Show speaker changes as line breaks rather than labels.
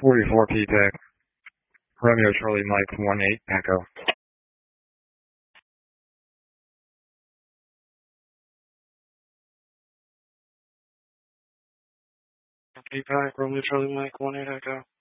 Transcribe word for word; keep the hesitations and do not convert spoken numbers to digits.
forty-four P T A C. Romeo Charlie Mike one eight Echo.
P P A C, Romeo Charlie Mike one eight Echo.